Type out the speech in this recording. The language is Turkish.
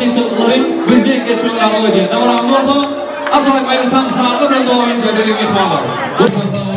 tekshiruvlaring bizga geçmeler olacak. Davran bo'ldi. Asalak aynan tam saatda davom etadi degan ma'no.